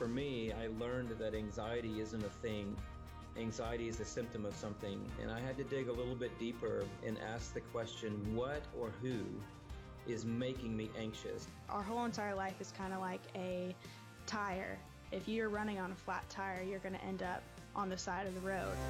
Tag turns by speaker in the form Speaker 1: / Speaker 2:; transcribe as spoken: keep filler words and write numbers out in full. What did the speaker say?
Speaker 1: for me, I learned that anxiety isn't a thing. Anxiety is a symptom of something, and I had to dig a little bit deeper and ask the question, what or who is making me anxious?
Speaker 2: Our whole entire life is kind of like a tire. If you're running on a flat tire, you're going to end up on the side of the road.